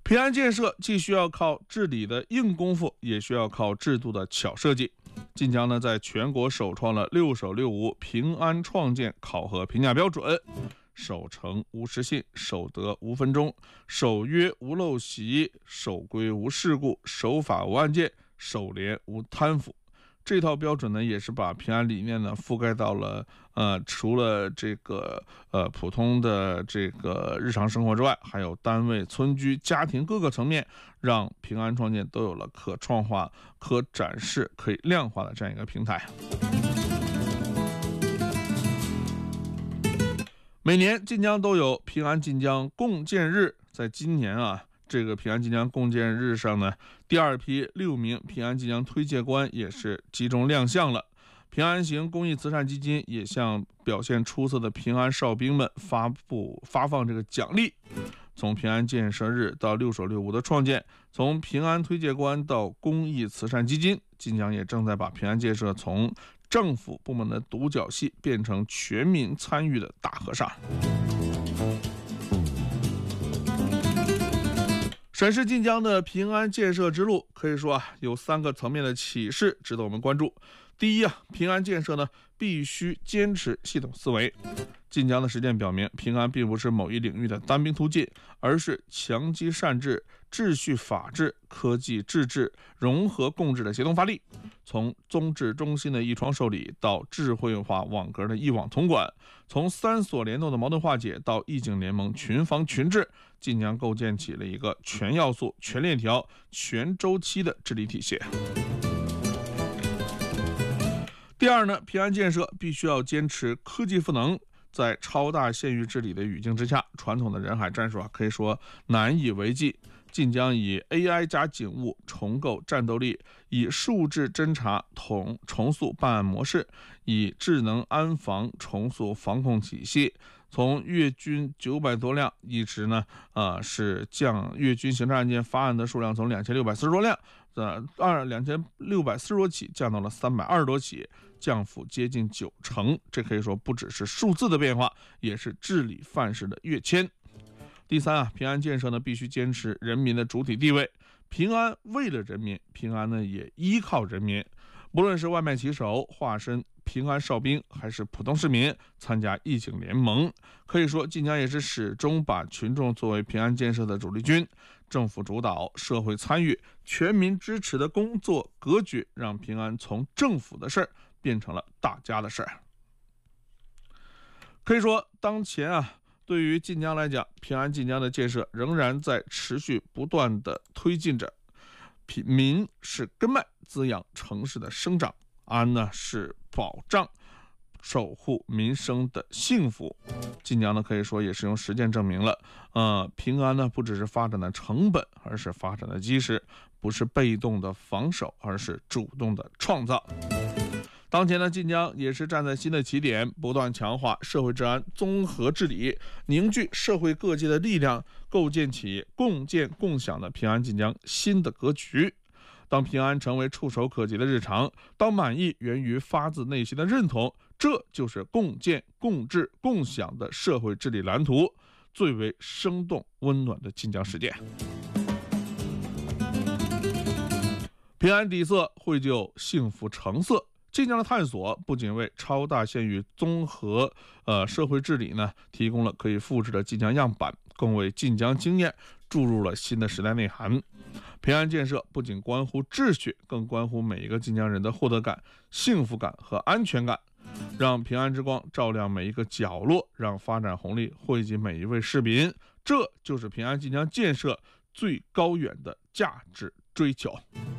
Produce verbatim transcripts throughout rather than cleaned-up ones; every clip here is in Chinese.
平安建设既需要靠治理的硬功夫，也需要靠制度的巧设计。晋江呢，在全国首创了六守六无平安创建考核评价标准，守诚无失信，守德无分钟，守约无陋习，守规无事故，守法无案件，守廉无贪腐。这套标准呢，也是把平安理念呢覆盖到了呃，除了这个呃普通的这个日常生活之外，还有单位、村居、家庭各个层面，让平安创建都有了可创化、可展示、可以量化的这样一个平台。每年晋江都有平安晋江共建日，在今年啊。这个平安晋江共建日上呢，第二批六名平安晋江推介官也是集中亮相了。平安行公益慈善基金也向表现出色的平安哨兵们发布发放这个奖励。从平安建设日到六守六无的创建，从平安推介官到公益慈善基金，晋江也正在把平安建设从政府部门的独角戏变成全民参与的大和尚。审视晋江的平安建设之路，可以说啊，有三个层面的启示值得我们关注。第一啊，平安建设呢必须坚持系统思维。晋江的实践表明，平安并不是某一领域的单兵突进，而是强基善治、秩序法治、科技自治、融合共治的协同发力。从宗治中心的一窗受理到智慧化网格的一网统管，从三所联动的矛盾化解到义警联盟群防群治，晋江构建起了一个全要素、全链条、全周期的治理体系。第二呢，平安建设必须要坚持科技赋能。在超大县域治理的语境之下，传统的人海战术啊，可以说难以为继。晋江以 A I 加警务重构战斗力，以数字侦查重重塑办案模式，以智能安防重塑防控体系。从粤军九百多辆，一直呢，呃，是降粤军刑事案件发案的数量从两千六百四十多辆，呃，二两千六百四十多起降到了三百二十多起，降幅接近九成。这可以说不只是数字的变化，也是治理范式的跃迁。第三啊，平安建设呢必须坚持人民的主体地位，平安为了人民，平安呢也依靠人民。不论是外卖骑手化身平安哨兵，还是普通市民参加义警联盟，可以说晋江也是始终把群众作为平安建设的主力军，政府主导、社会参与、全民支持的工作格局，让平安从政府的事儿变成了大家的事儿。可以说，当前啊，对于晋江来讲，平安晋江的建设仍然在持续不断的推进着。民是根脉，滋养城市的生长；安呢是保障、守护民生的幸福。晋江呢，可以说也是用实践证明了，呃，平安呢不只是发展的成本，而是发展的基石；不是被动的防守，而是主动的创造。当前呢，晋江也是站在新的起点，不断强化社会治安综合治理，凝聚社会各界的力量，构建起共建共享的平安晋江新的格局。当平安成为触手可及的日常，当满意源于发自内心的认同，这就是共建共治共享的社会治理蓝图，最为生动温暖的晋江实践。平安底色绘就幸福成色。晋江的探索不仅为超大县域综合呃社会治理呢提供了可以复制的晋江样板，更为晋江经验注入了新的时代内涵。平安建设不仅关乎秩序，更关乎每一个晋江人的获得感、幸福感和安全感。让平安之光照亮每一个角落，让发展红利惠及每一位市民，这就是平安晋江建设最高远的价值追求。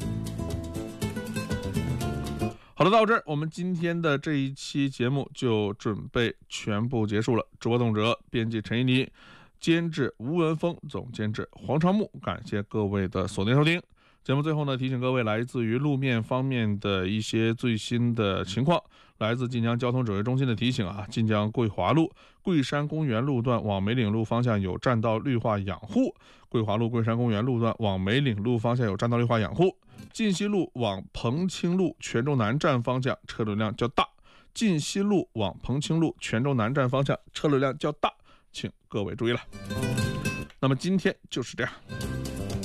好的，到这儿我们今天的这一期节目就准备全部结束了。主播董哲，编辑陈一妮，监制吴文峰，总监制黄长木，感谢各位的锁定收听。节目最后呢，提醒各位来自于路面方面的一些最新的情况。来自晋江交通指挥中心的提醒啊，晋江桂华路桂山公园路段往梅岭路方向有占道绿化养护，桂华路桂山公园路段往梅岭路方向有占道绿化养护。晋西路往彭清路泉州南站方向车流量较大，晋西路往彭清路泉州南站方向车流量较大，请各位注意了。那么今天就是这样。